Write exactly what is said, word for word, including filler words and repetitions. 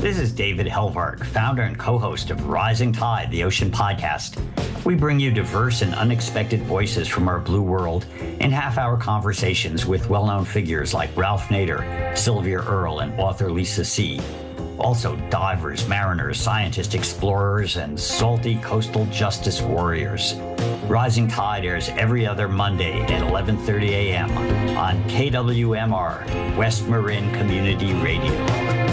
This is David Helvark, founder and co-host of Rising Tide, the Ocean Podcast. We bring you diverse and unexpected voices from our blue world in half-hour conversations with well-known figures like Ralph Nader, Sylvia Earle, and author Lisa See. Also divers, mariners, scientists, explorers, and salty coastal justice warriors. Rising Tide airs every other Monday at eleven thirty a.m. on K W M R, West Marin Community Radio.